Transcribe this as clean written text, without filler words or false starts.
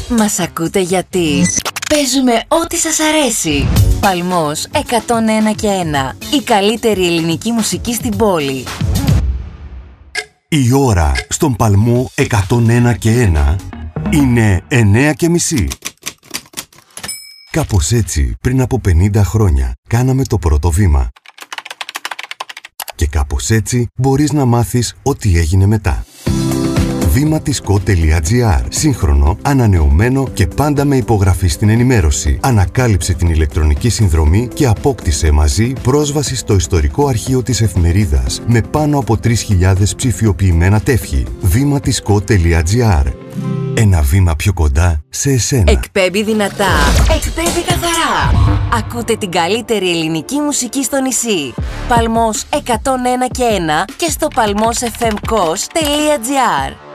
Μας ακούτε γιατί παίζουμε ό,τι σας αρέσει. Παλμός 101 και 1. Η καλύτερη ελληνική μουσική στην πόλη. Η ώρα στον Παλμό 101 και 1 είναι 9:30. Κάπως έτσι, πριν από 50 χρόνια, κάναμε το πρώτο βήμα. Και κάπως έτσι μπορείς να μάθεις ό,τι έγινε μετά. Βήματισκο.gr. Σύγχρονο, ανανεωμένο και πάντα με υπογραφή στην ενημέρωση. Ανακάλυψε την ηλεκτρονική συνδρομή και απόκτησε μαζί πρόσβαση στο ιστορικό αρχείο της εφημερίδας με πάνω από 3.000 ψηφιοποιημένα τεύχη. Βήματισκο.gr. Ένα βήμα πιο κοντά σε εσένα. Εκπέμπει δυνατά. Εκπέμπει καθαρά. Ακούτε την καλύτερη ελληνική μουσική στο νησί. Παλμός 101 και 1 και στο palmosfmkos.gr.